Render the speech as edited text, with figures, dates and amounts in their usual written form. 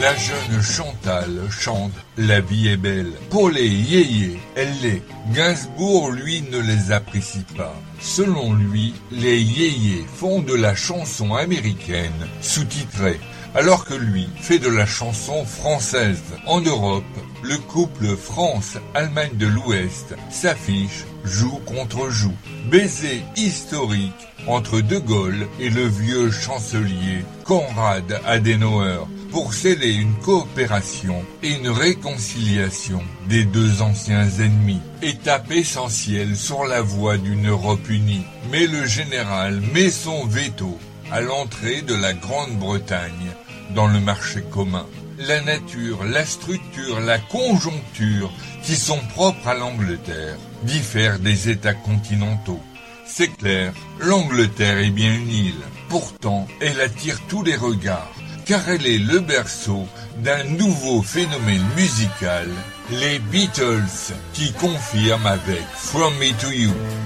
La jeune Chantal chante « La vie est belle ». Pour les yéyés, elle l'est. Gainsbourg, lui, ne les apprécie pas. Selon lui, les yéyés font de la chanson américaine sous-titrée, alors que lui fait de la chanson française. En Europe, le couple France-Allemagne de l'Ouest s'affiche joue contre joue. Baiser historique entre De Gaulle et le vieux chancelier Konrad Adenauer pour sceller une coopération et une réconciliation des deux anciens ennemis. Étape essentielle sur la voie d'une Europe unie. Mais le général met son veto à l'entrée de la Grande-Bretagne dans le marché commun. La nature, la structure, la conjoncture qui sont propres à l'Angleterre diffèrent des États continentaux. C'est clair, l'Angleterre est bien une île. Pourtant, elle attire tous les regards, car elle est le berceau d'un nouveau phénomène musical, les Beatles, qui confirment avec From Me to You.